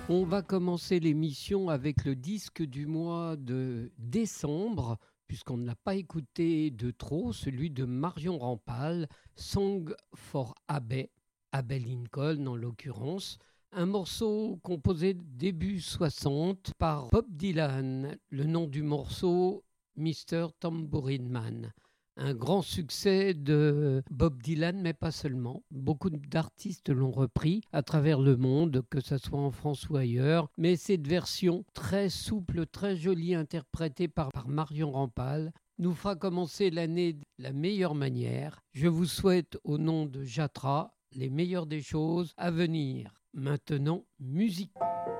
On va commencer l'émission avec le disque du mois de décembre, puisqu'on ne l'a pas écouté de trop, celui de Marion Rampal, Song for Abbey, Abbey Lincoln en l'occurrence. Un morceau composé début 60 par Bob Dylan, le nom du morceau Mr. Tambourine Man. Un grand succès de Bob Dylan, mais pas seulement. Beaucoup d'artistes l'ont repris à travers le monde, que ce soit en France ou ailleurs. Mais cette version très souple, très jolie, interprétée par Marion Rampal, nous fera commencer l'année de la meilleure manière. Je vous souhaite, au nom de Jatra, les meilleures des choses à venir. Maintenant, musique.